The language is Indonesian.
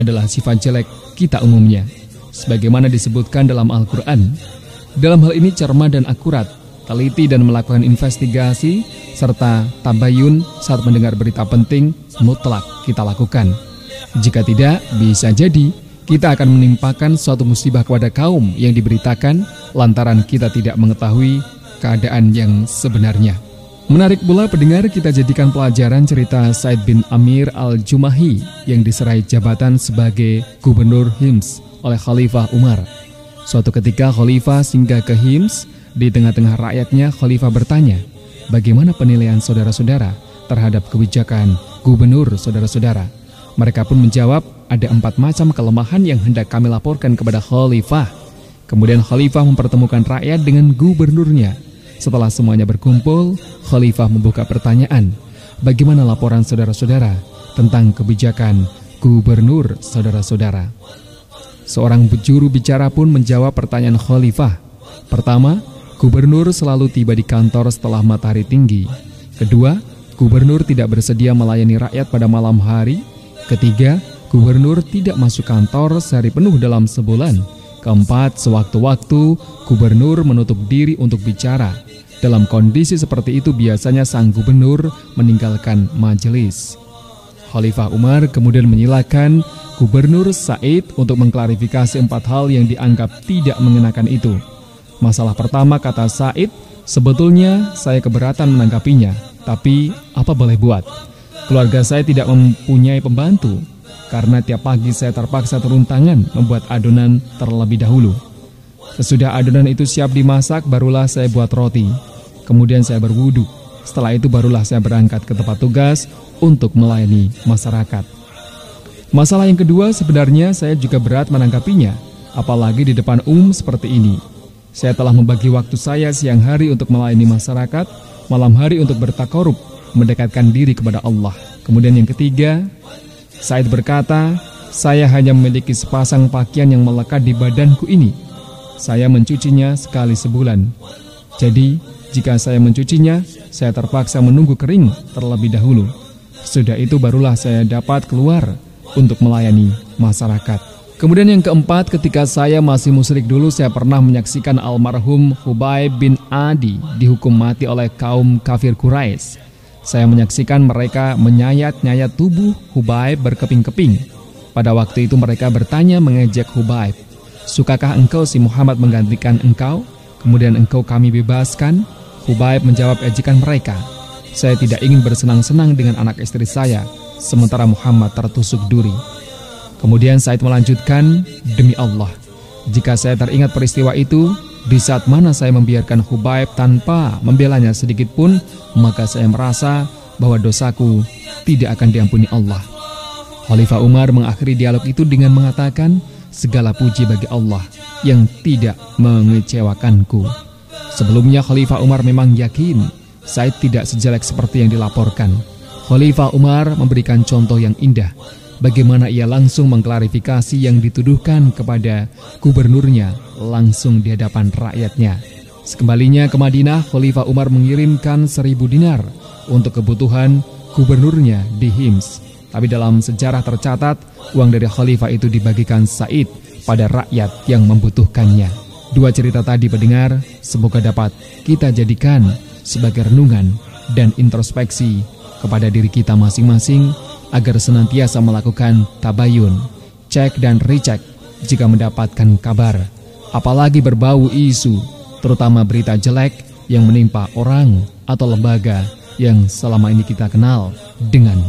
adalah sifat jelek kita umumnya, sebagaimana disebutkan dalam Al-Quran. Dalam hal ini cermat dan akurat, teliti dan melakukan investigasi, serta tabayun saat mendengar berita penting mutlak kita lakukan. Jika tidak, bisa jadi kita akan menimpakan suatu musibah kepada kaum yang diberitakan lantaran kita tidak mengetahui keadaan yang sebenarnya. Menarik pula pendengar, kita jadikan pelajaran cerita Said bin Amir al-Jumahi yang diserai jabatan sebagai gubernur Hims oleh Khalifah Umar. Suatu ketika Khalifah singgah ke Hims. Di tengah-tengah rakyatnya, Khalifah bertanya, bagaimana penilaian saudara-saudara terhadap kebijakan gubernur saudara-saudara? Mereka pun menjawab, ada 4 macam kelemahan yang hendak kami laporkan kepada Khalifah. Kemudian Khalifah mempertemukan rakyat dengan gubernurnya. Setelah semuanya berkumpul, Khalifah membuka pertanyaan, bagaimana laporan saudara-saudara tentang kebijakan gubernur saudara-saudara? Seorang juru bicara pun menjawab pertanyaan Khalifah. Pertama, gubernur selalu tiba di kantor setelah matahari tinggi. Kedua, gubernur tidak bersedia melayani rakyat pada malam hari. Ketiga, gubernur tidak masuk kantor sehari penuh dalam sebulan. Keempat, sewaktu-waktu gubernur menutup diri untuk bicara. Dalam kondisi seperti itu biasanya sang gubernur meninggalkan majelis. Khalifah Umar kemudian menyilakan Gubernur Said untuk mengklarifikasi 4 hal yang dianggap tidak mengenakan itu. Masalah pertama, kata Said, sebetulnya saya keberatan menanggapinya, tapi apa boleh buat? Keluarga saya tidak mempunyai pembantu, karena tiap pagi saya terpaksa turun tangan membuat adonan terlebih dahulu. Sesudah adonan itu siap dimasak, barulah saya buat roti. Kemudian saya berwudu. Setelah itu barulah saya berangkat ke tempat tugas untuk melayani masyarakat. Masalah yang kedua, sebenarnya saya juga berat menanggapinya, apalagi di depan umum seperti ini. Saya telah membagi waktu saya siang hari untuk melayani masyarakat, malam hari untuk bertakarub, mendekatkan diri kepada Allah. Kemudian yang ketiga, Said berkata, saya hanya memiliki sepasang pakaian yang melekat di badanku ini. Saya mencucinya sekali sebulan. Jadi, jika saya mencucinya, saya terpaksa menunggu kering terlebih dahulu. Sudah itu barulah saya dapat keluar untuk melayani masyarakat. Kemudian yang keempat, ketika saya masih musyrik dulu, saya pernah menyaksikan almarhum Hubayb bin Adi dihukum mati oleh kaum kafir Quraisy. Saya menyaksikan mereka menyayat-nyayat tubuh Hubayb berkeping-keping. Pada waktu itu mereka bertanya mengejek Hubayb, sukakah engkau si Muhammad menggantikan engkau? Kemudian engkau kami bebaskan? Hubayb menjawab ejekan mereka, saya tidak ingin bersenang-senang dengan anak istri saya, sementara Muhammad tertusuk duri. Kemudian Said melanjutkan, demi Allah, jika saya teringat peristiwa itu, di saat mana saya membiarkan Hubayb tanpa membelanya sedikit pun, maka saya merasa bahwa dosaku tidak akan diampuni Allah. Khalifah Umar mengakhiri dialog itu dengan mengatakan, segala puji bagi Allah yang tidak mengecewakanku. Sebelumnya Khalifah Umar memang yakin Said tidak sejelek seperti yang dilaporkan. Khalifah Umar memberikan contoh yang indah, bagaimana ia langsung mengklarifikasi yang dituduhkan kepada gubernurnya langsung di hadapan rakyatnya. Sekembalinya ke Madinah, Khalifah Umar mengirimkan 1000 dinar untuk kebutuhan gubernurnya di Hims. Tapi dalam sejarah tercatat, uang dari Khalifah itu dibagikan Said pada rakyat yang membutuhkannya. 2 cerita tadi pendengar, semoga dapat kita jadikan sebagai renungan dan introspeksi kepada diri kita masing-masing agar senantiasa melakukan tabayun, cek dan recheck jika mendapatkan kabar, apalagi berbau isu, terutama berita jelek yang menimpa orang atau lembaga yang selama ini kita kenal dengan